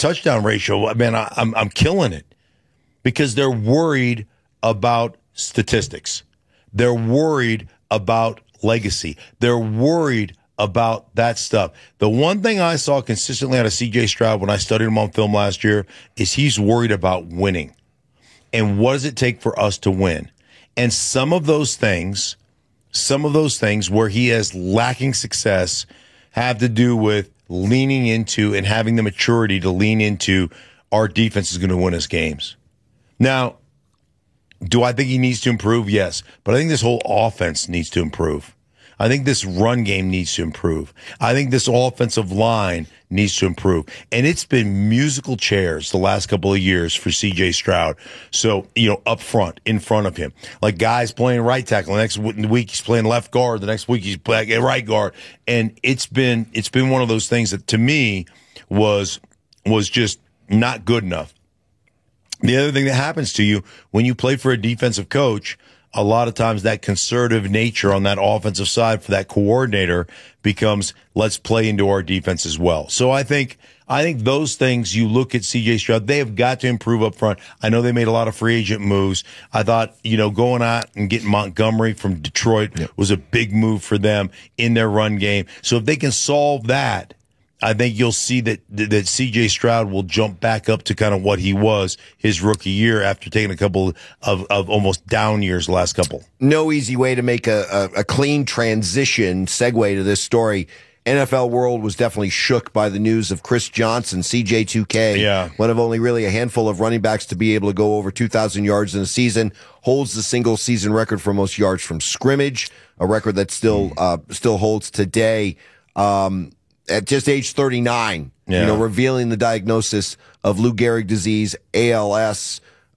touchdown ratio, man, I'm killing it because they're worried about statistics. They're worried about legacy. They're worried about that stuff. The one thing I saw consistently out of C.J. Stroud when I studied him on film last year is he's worried about winning. And what does it take for us to win? And some of those things where he has lacking success have to do with leaning into and having the maturity to lean into our defense is going to win us games. Now, do I think he needs to improve? Yes. But I think this whole offense needs to improve. I think this run game needs to improve. I think this offensive line needs to improve. And it's been musical chairs the last couple of years for C.J. Stroud. So, up front, in front of him. Like guys playing right tackle. The next week he's playing left guard. The next week he's playing right guard. And it's been one of those things that to me was just not good enough. The other thing that happens to you when you play for a defensive coach, a lot of times that conservative nature on that offensive side for that coordinator becomes, let's play into our defense as well. So I think those things, you look at C.J. Stroud, they have got to improve up front. I know they made a lot of free agent moves. I thought, going out and getting Montgomery from Detroit was a big move for them in their run game. So if they can solve that, I think you'll see that C.J. Stroud will jump back up to kind of what he was his rookie year after taking a couple of almost down years the last couple. No easy way to make a clean transition segue to this story. NFL world was definitely shook by the news of Chris Johnson, CJ2K, one of only really a handful of running backs to be able to go over 2,000 yards in a season, holds the single season record for most yards from scrimmage, a record that still holds today. At just age 39, revealing the diagnosis of Lou Gehrig disease, ALS,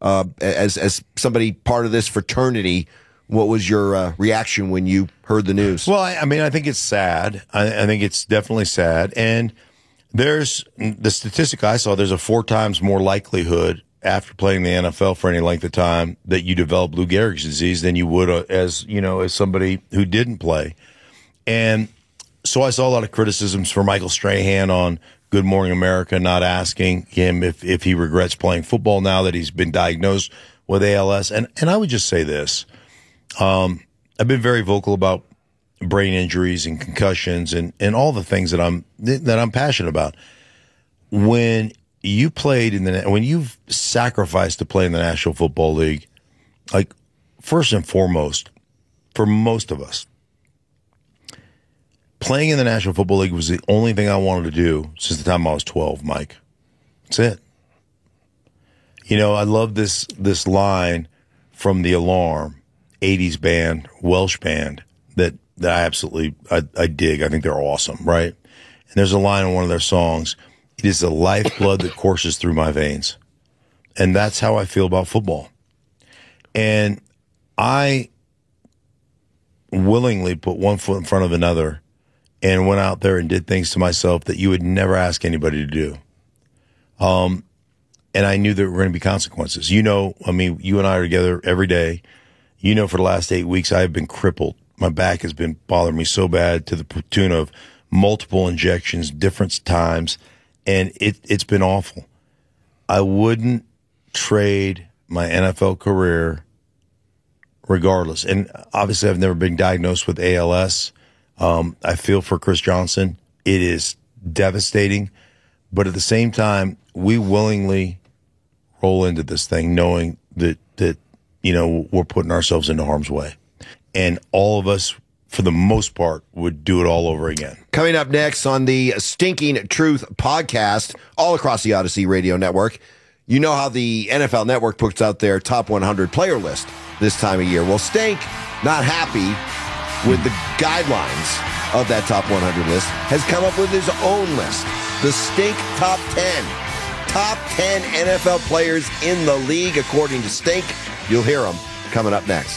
as somebody part of this fraternity. What was your reaction when you heard the news? Well, I think it's sad. I think it's definitely sad. And there's the statistic I saw, there's a 4 times more likelihood after playing the NFL for any length of time that you develop Lou Gehrig's disease than you would as somebody who didn't play. And so I saw a lot of criticisms for Michael Strahan on Good Morning America, not asking him if he regrets playing football now that he's been diagnosed with ALS. And I would just say this. I've been very vocal about brain injuries and concussions and all the things that I'm passionate about. When you played when you've sacrificed to play in the National Football League, like first and foremost, for most of us, playing in the National Football League was the only thing I wanted to do since the time I was 12, Mike. That's it. I love this line from The Alarm, 80s band, Welsh band, that I absolutely I dig. I think they're awesome, right? And there's a line in one of their songs, it is the lifeblood that courses through my veins. And that's how I feel about football. And I willingly put one foot in front of another and went out there and did things to myself that you would never ask anybody to do. And I knew there were going to be consequences. You and I are together every day. For the last 8 weeks, I have been crippled. My back has been bothering me so bad to the tune of multiple injections, different times, and it's been awful. I wouldn't trade my NFL career regardless. And obviously, I've never been diagnosed with ALS. I feel for Chris Johnson. It is devastating. But at the same time, we willingly roll into this thing knowing that we're putting ourselves into harm's way. And all of us, for the most part, would do it all over again. Coming up next on the Stinking Truth podcast, all across the Odyssey Radio Network, you know how the NFL Network puts out their top 100 player list this time of year. Well, Stink, not happy with the guidelines of that top 100 list, has come up with his own list, the Stink Top 10. Top 10 NFL players in the league, according to Stink. You'll hear them coming up next.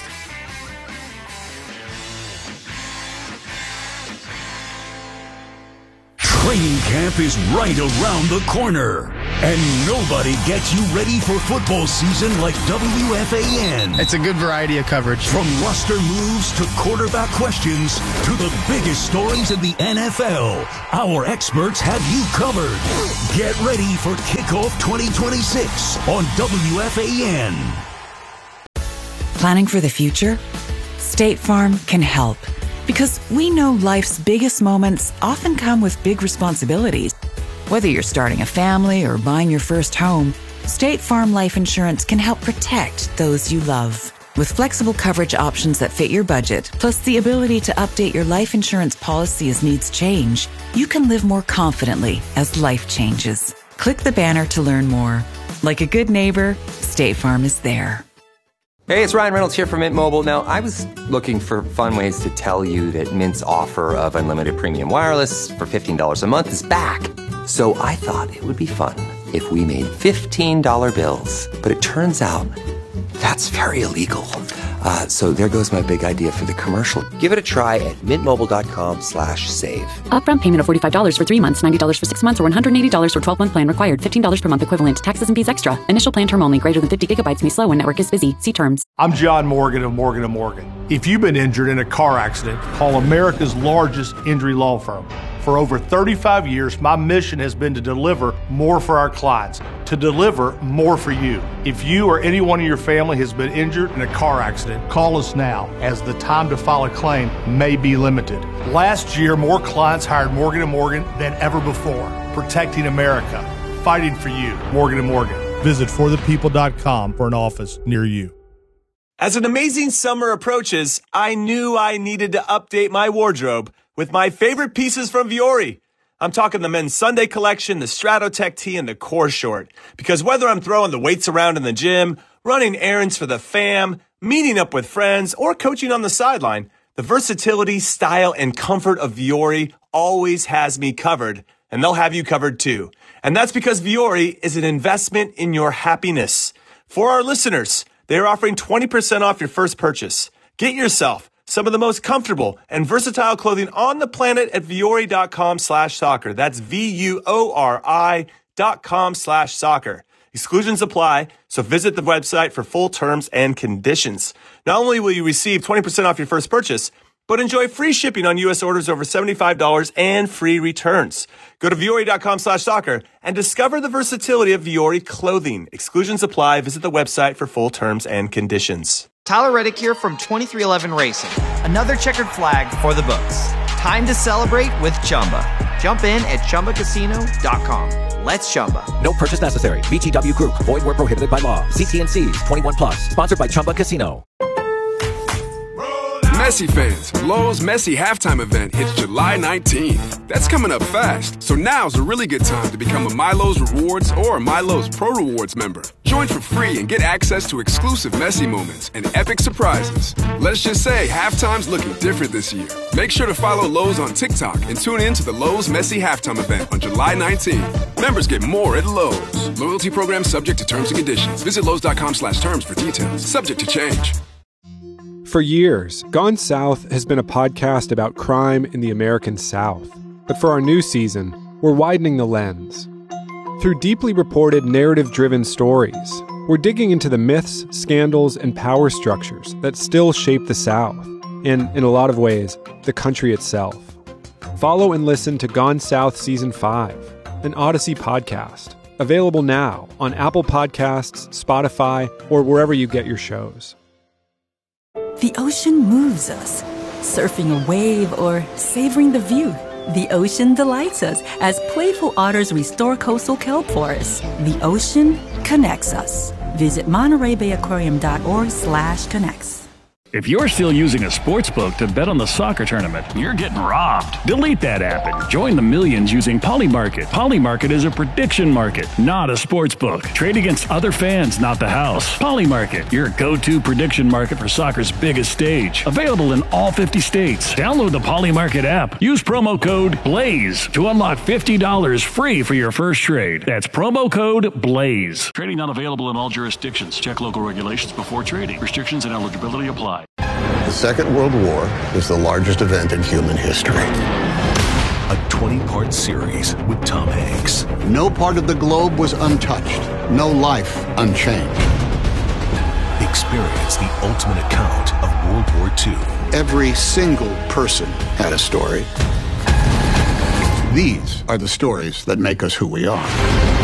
Training camp is right around the corner. And nobody gets you ready for football season like WFAN. It's a good variety of coverage. From roster moves to quarterback questions to the biggest stories in the NFL, our experts have you covered. Get ready for Kickoff 2026 on WFAN. Planning for the future? State Farm can help. Because we know life's biggest moments often come with big responsibilities. Whether you're starting a family or buying your first home, State Farm Life Insurance can help protect those you love. With flexible coverage options that fit your budget, plus the ability to update your life insurance policy as needs change, you can live more confidently as life changes. Click the banner to learn more. Like a good neighbor, State Farm is there. Hey, it's Ryan Reynolds here from Mint Mobile. Now, I was looking for fun ways to tell you that Mint's offer of unlimited premium wireless for $15 a month is back. So I thought it would be fun if we made $15 bills. But it turns out that's very illegal. So there goes my big idea for the commercial. Give it a try at mintmobile.com/save. Upfront payment of $45 for 3 months, $90 for 6 months, or $180 for 12-month plan required. $15 per month equivalent. Taxes and fees extra. Initial plan term only. Greater than 50 gigabytes may slow when network is busy. See terms. I'm John Morgan of Morgan & Morgan. If you've been injured in a car accident, call America's largest injury law firm. For over 35 years, my mission has been to deliver more for our clients, to deliver more for you. If you or anyone in your family has been injured in a car accident, call us now, as the time to file a claim may be limited. Last year, more clients hired Morgan & Morgan than ever before, protecting America, fighting for you. Morgan & Morgan. Visit forthepeople.com for an office near you. As an amazing summer approaches, I knew I needed to update my wardrobe with my favorite pieces from Vuori. I'm talking the men's Sunday collection, the Stratotech tee, and the core short. Because whether I'm throwing the weights around in the gym, running errands for the fam, meeting up with friends, or coaching on the sideline, the versatility, style, and comfort of Vuori always has me covered, and they'll have you covered too. And that's because Vuori is an investment in your happiness. For our listeners, they are offering 20% off your first purchase. Get yourself some of the most comfortable and versatile clothing on the planet at Vuori.com/soccer. That's VUORI.com/soccer. Exclusions apply, so visit the website for full terms and conditions. Not only will you receive 20% off your first purchase, but enjoy free shipping on U.S. orders over $75 and free returns. Go to Vuori.com/soccer and discover the versatility of Vuori clothing. Exclusions apply. Visit the website for full terms and conditions. Tyler Reddick here from 23XI Racing. Another checkered flag for the books. Time to celebrate with Chumba. Jump in at ChumbaCasino.com. Let's Chumba. No purchase necessary. VGW Group. Void where prohibited by law. See T&Cs. 21+. Sponsored by Chumba Casino. Messi fans, Lowe's Messi halftime event hits July 19th. That's coming up fast, so now's a really good time to become a MyLowe's Rewards or MyLowe's Pro Rewards member. Join for free and get access to exclusive Messi moments and epic surprises. Let's just say halftime's looking different this year. Make sure to follow Lowe's on TikTok and tune in to the Lowe's Messi halftime event on July 19th. Members get more at Lowe's. Loyalty program subject to terms and conditions. Visit Lowe's.com/terms for details. Subject to change. For years, Gone South has been a podcast about crime in the American South. But for our new season, we're widening the lens. Through deeply reported, narrative-driven stories, we're digging into the myths, scandals, and power structures that still shape the South, and, in a lot of ways, the country itself. Follow and listen to Gone South Season 5, an Odyssey podcast, available now on Apple Podcasts, Spotify, or wherever you get your shows. The ocean moves us, surfing a wave or savoring the view. The ocean delights us as playful otters restore coastal kelp forests. The ocean connects us. Visit MontereyBayAquarium.org/connects. If you're still using a sportsbook to bet on the soccer tournament, you're getting robbed. Delete that app and join the millions using Polymarket. Polymarket is a prediction market, not a sportsbook. Trade against other fans, not the house. Polymarket, your go-to prediction market for soccer's biggest stage. Available in all 50 states. Download the Polymarket app. Use promo code BLAZE to unlock $50 free for your first trade. That's promo code BLAZE. Trading not available in all jurisdictions. Check local regulations before trading. Restrictions and eligibility apply. The Second World War is the largest event in human history. a 20-part series with Tom Hanks. No part of the globe was untouched. No life unchanged. Experience the ultimate account of World War II. Every single person had a story. These are the stories that make us who we are.